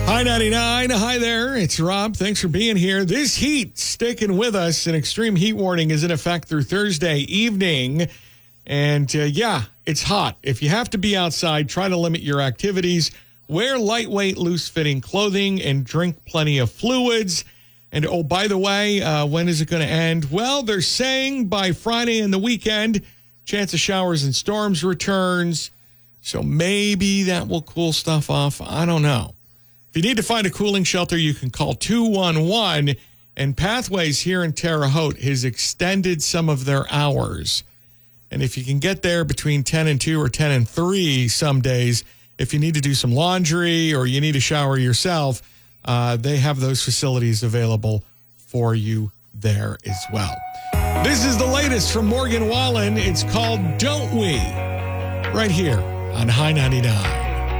Hi, 99. Hi there. It's Rob. Thanks for being here. This heat sticking with us. An extreme heat warning is in effect through Thursday evening. And it's hot. If you have to be outside, try to limit your activities. Wear lightweight, loose-fitting clothing and drink plenty of fluids. And, oh, by the way, when is it going to end? Well, they're saying by Friday and the weekend, chance of showers and storms returns. So maybe that will cool stuff off. I don't know. If you need to find a cooling shelter, you can call 211. And Pathways here in Terre Haute has extended some of their hours. And if you can get there between 10 and 2 or 10 and 3 some days, if you need to do some laundry or you need to shower yourself, they have those facilities available for you there as well. This is the latest from Morgan Wallen. It's called Don't We? Right here on High 99.